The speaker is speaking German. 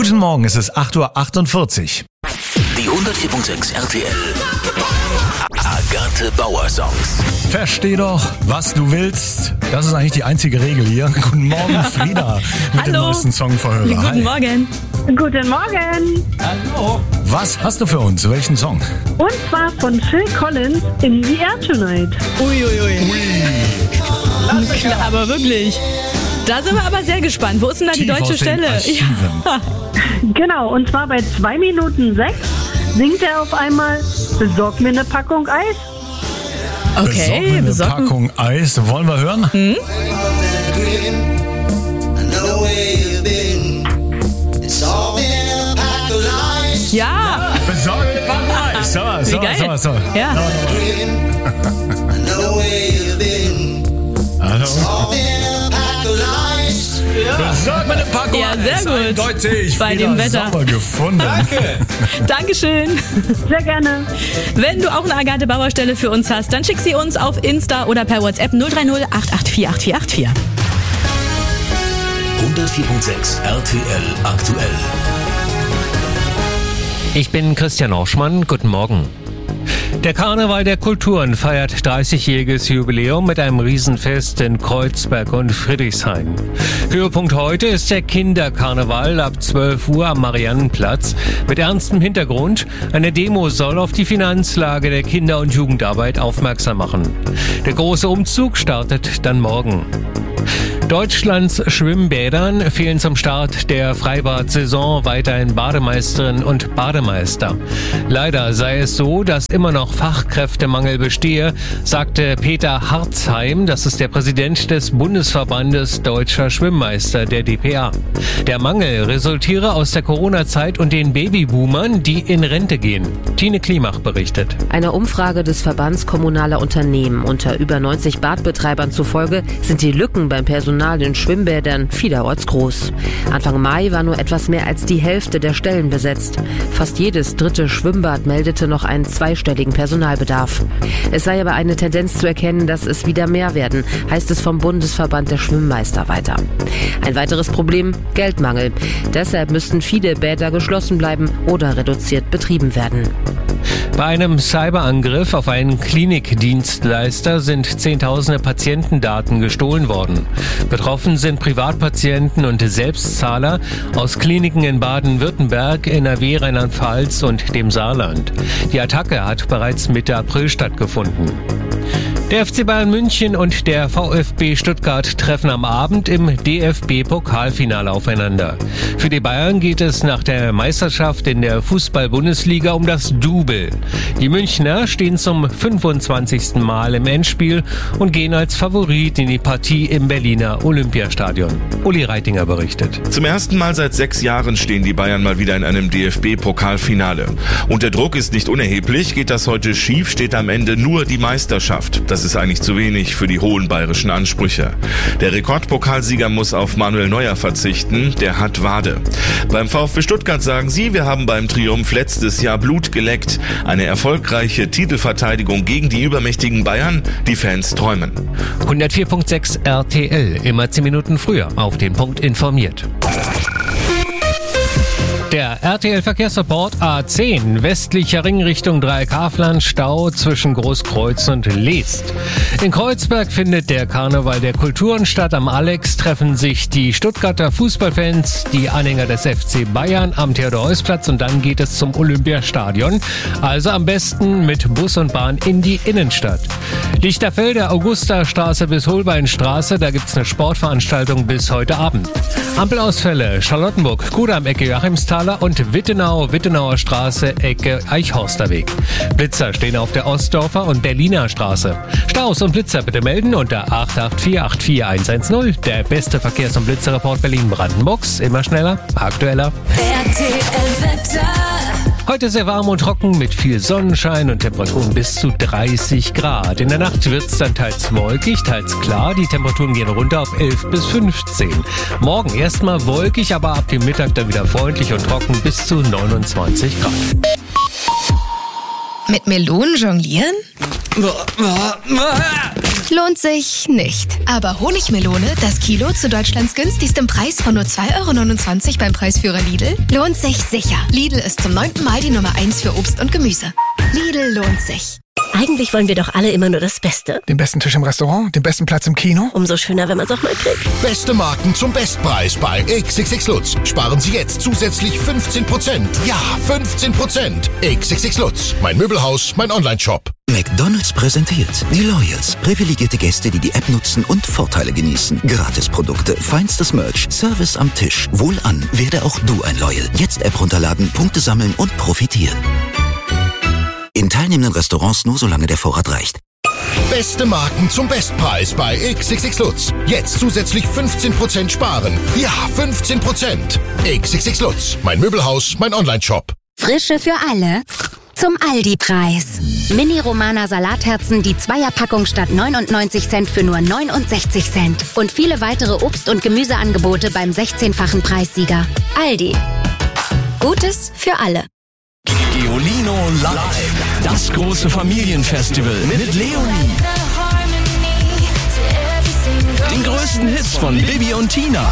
Guten Morgen, es ist 8:48 Uhr. Die 104.6 RTL Agathe Bauer Songs. Versteh doch, was du willst. Das ist eigentlich die einzige Regel hier. Guten Morgen, Frieda, mit dem neuesten Songverhörer. Guten Morgen. Guten Morgen. Hallo. Was hast du für uns? Welchen Song? Und zwar von Phil Collins, In the Air Tonight. Uiuiui. Klar, aber wirklich. Da sind wir aber sehr gespannt. Wo ist denn da die Tief deutsche aus den Stelle? Archiven. Ja. Genau, und zwar bei 2 Minuten 6 singt er auf einmal, besorg mir eine Packung Eis. Okay, Besorg mir eine Packung Eis. Wollen wir hören? Ja. Besorg mir eine Packung Eis. So. Ja. Hallo. Besorg mir eine Packung Ja, sehr Eis. gut. Eindeutig. Bei Frieda, dem Wetter. Sauber gefunden. Danke. Dankeschön. Sehr gerne. Wenn du auch eine Agathe Bauer Stelle für uns hast, dann schick sie uns auf Insta oder per WhatsApp 030 884 8484. 104.6 RTL aktuell. Ich bin Christian Orschmann, guten Morgen. Der Karneval der Kulturen feiert 30-jähriges Jubiläum mit einem Riesenfest in Kreuzberg und Friedrichshain. Höhepunkt heute ist der Kinderkarneval ab 12 Uhr am Mariannenplatz mit ernstem Hintergrund. Eine Demo soll auf die Finanzlage der Kinder- und Jugendarbeit aufmerksam machen. Der große Umzug startet dann morgen. Deutschlands Schwimmbädern fehlen zum Start der Freibad-Saison weiterhin Bademeisterinnen und Bademeister. Leider sei es so, dass immer noch Fachkräftemangel bestehe, sagte Peter Harzheim, das ist der Präsident des Bundesverbandes Deutscher Schwimmmeister, der dpa. Der Mangel resultiere aus der Corona-Zeit und den Babyboomern, die in Rente gehen. Tine Klimach berichtet. Einer Umfrage des Verbands kommunaler Unternehmen unter über 90 Badbetreibern zufolge sind die Lücken beim Personal in Schwimmbädern vielerorts groß. Anfang Mai war nur etwas mehr als die Hälfte der Stellen besetzt. Fast jedes dritte Schwimmbad meldete noch einen zweistelligen Personalbedarf. Es sei aber eine Tendenz zu erkennen, dass es wieder mehr werden, heißt es vom Bundesverband der Schwimmmeister weiter. Ein weiteres Problem: Geldmangel. Deshalb müssten viele Bäder geschlossen bleiben oder reduziert betrieben werden. Bei einem Cyberangriff auf einen Klinikdienstleister sind Zehntausende Patientendaten gestohlen worden. Betroffen sind Privatpatienten und Selbstzahler aus Kliniken in Baden-Württemberg, NRW, Rheinland-Pfalz und dem Saarland. Die Attacke hat bereits Mitte April stattgefunden. Der FC Bayern München und der VfB Stuttgart treffen am Abend im DFB-Pokalfinale aufeinander. Für die Bayern geht es nach der Meisterschaft in der Fußball-Bundesliga um das Double. Die Münchner stehen zum 25. Mal im Endspiel und gehen als Favorit in die Partie im Berliner Olympiastadion. Uli Reitinger berichtet. Zum ersten Mal seit 6 Jahren stehen die Bayern mal wieder in einem DFB-Pokalfinale. Und der Druck ist nicht unerheblich. Geht das heute schief, steht am Ende nur die Meisterschaft. Das ist eigentlich zu wenig für die hohen bayerischen Ansprüche. Der Rekordpokalsieger muss auf Manuel Neuer verzichten, der hat Wade. Beim VfB Stuttgart sagen sie, wir haben beim Triumph letztes Jahr Blut geleckt. Eine erfolgreiche Titelverteidigung gegen die übermächtigen Bayern, die Fans träumen. 104.6 RTL, immer 10 Minuten früher auf den Punkt informiert. Der RTL-Verkehrsreport A10, westlicher Ring Richtung Dreieck-Hafland, Stau zwischen Großkreuz und Leest. In Kreuzberg findet der Karneval der Kulturen statt. Am Alex treffen sich die Stuttgarter Fußballfans, die Anhänger des FC Bayern am Theodor-Heuss-Platz und dann geht es zum Olympiastadion. Also am besten mit Bus und Bahn in die Innenstadt. Lichterfelde, Augusta-Straße bis Holbeinstraße, da gibt's eine Sportveranstaltung bis heute Abend. Ampelausfälle, Charlottenburg, Kudamm-Ecke Joachimsthal und Wittenauer Straße, Ecke Eichhorsterweg. Blitzer stehen auf der Ostdorfer und Berliner Straße. Staus und Blitzer bitte melden unter 884 84110. Der beste Verkehrs- und Blitzerreport Berlin-Brandenburgs. Immer schneller, aktueller. Heute sehr warm und trocken mit viel Sonnenschein und Temperaturen bis zu 30 Grad. In der Nacht wird es dann teils wolkig, teils klar. Die Temperaturen gehen runter auf 11 bis 15. Morgen erstmal wolkig, aber ab dem Mittag dann wieder freundlich und trocken bis zu 29 Grad. Mit Melonen jonglieren? lohnt sich nicht. Aber Honigmelone, das Kilo zu Deutschlands günstigstem Preis von nur 2,29 € beim Preisführer Lidl, lohnt sich sicher. Lidl ist zum 9. Mal die Nummer 1 für Obst und Gemüse. Lidl lohnt sich. Eigentlich wollen wir doch alle immer nur das Beste. Den besten Tisch im Restaurant, den besten Platz im Kino. Umso schöner, wenn man es auch mal kriegt. Beste Marken zum Bestpreis bei XXX Lutz. Sparen Sie jetzt zusätzlich 15%. Ja, 15%. XXX Lutz. Mein Möbelhaus, mein Onlineshop. McDonald's präsentiert die Loyals. Privilegierte Gäste, die die App nutzen und Vorteile genießen. Gratisprodukte, feinstes Merch, Service am Tisch. Wohlan, werde auch du ein Loyal. Jetzt App runterladen, Punkte sammeln und profitieren. In teilnehmenden Restaurants nur solange der Vorrat reicht. Beste Marken zum Bestpreis bei XXX Lutz. Jetzt zusätzlich 15% sparen. Ja, 15%. XXX Lutz. Mein Möbelhaus, mein Onlineshop. Frische für alle. Zum Aldi-Preis. Mini-Romana Salatherzen, die Zweierpackung statt 99 Cent für nur 69 Cent. Und viele weitere Obst- und Gemüseangebote beim 16-fachen Preissieger. Aldi. Gutes für alle. Geolino Live. Das große Familienfestival mit Leonie. Den größten Hits von Bibi und Tina.